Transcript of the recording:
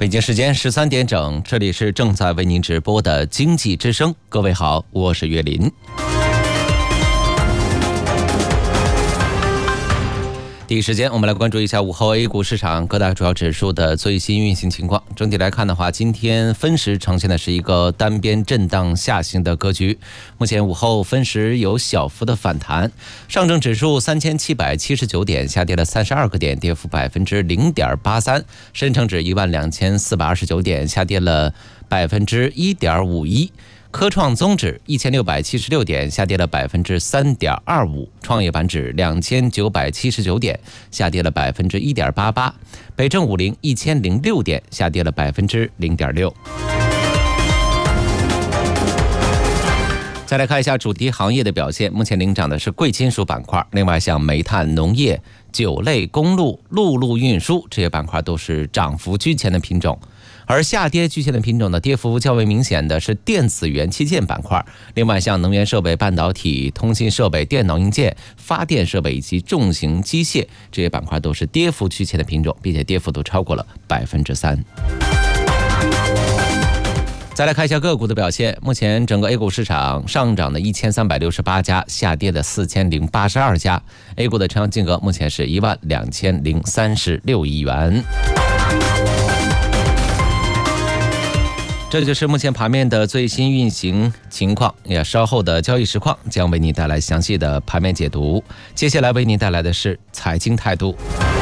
北京时间13点整，这里是正在为您直播的经济之声。各位好，我是岳林。第一时间，我们来关注一下午后 A 股市场各大主要指数的最新运行情况。整体来看的话，今天分时呈现的是一个单边震荡下行的格局。目前午后分时有小幅的反弹，上证指数3779点，下跌了32个点，跌幅0.83%；深成指12429点，下跌了1.51%。科创综指1676点，下跌了3.25%；创业板指2979点，下跌了1.88%；北证50 1006点，下跌了0.6%。再来看一下主题行业的表现，目前领涨的是贵金属板块，另外像煤炭、农业、酒类、公路、陆路运输这些板块都是涨幅居前的品种。而下跌居前的品种呢，跌幅较为明显的是电子元器件板块，另外像能源设备、半导体、通信设备、电脑硬件、发电设备以及重型机械这些板块都是跌幅居前的品种，并且跌幅都超过了3%。再来看一下个股的表现，目前整个 A 股市场上涨的1368家，下跌的4082家， A 股的成交金额目前是12036亿元。这就是目前盘面的最新运行情况，也稍后的交易实况将为您带来详细的盘面解读。接下来为您带来的是财经态度。